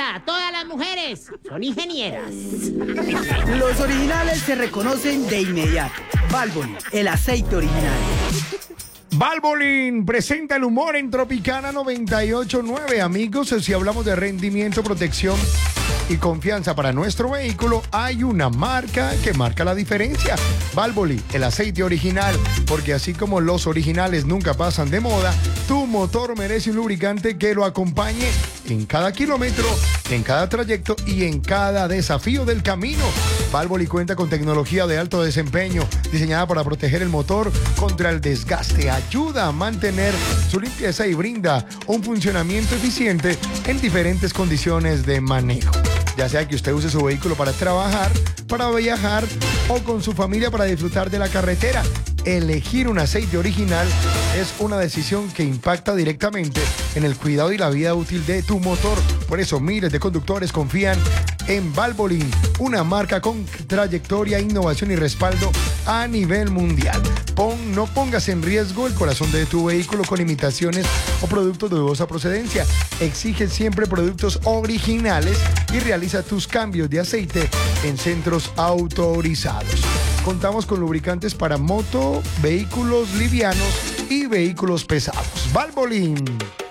alerta, todas las mujeres son ingenieras. Los originales se reconocen de inmediato. Valvoline, el aceite original. Valvoline presenta el humor en Tropicana 98.9. Amigos, si hablamos de rendimiento, protección y confianza para nuestro vehículo, hay una marca que marca la diferencia. Valvoline, el aceite original, porque así como los originales nunca pasan de moda, tu motor merece un lubricante que lo acompañe en cada kilómetro, en cada trayecto y en cada desafío del camino. Valvoline cuenta con tecnología de alto desempeño, diseñada para proteger el motor contra el desgaste. Ayuda a mantener su limpieza y brinda un funcionamiento eficiente en diferentes condiciones de manejo. Ya sea que usted use su vehículo para trabajar, para viajar o con su familia para disfrutar de la carretera. Elegir un aceite original es una decisión que impacta directamente en el cuidado y la vida útil de tu motor. Por eso miles de conductores confían en Valvoline, una marca con trayectoria, innovación y respaldo a nivel mundial. No pongas en riesgo el corazón de tu vehículo con imitaciones o productos de dudosa procedencia. Exige siempre productos originales y realiza tus cambios de aceite en centros autorizados. Contamos con lubricantes para moto, vehículos livianos y vehículos pesados. Valvoline.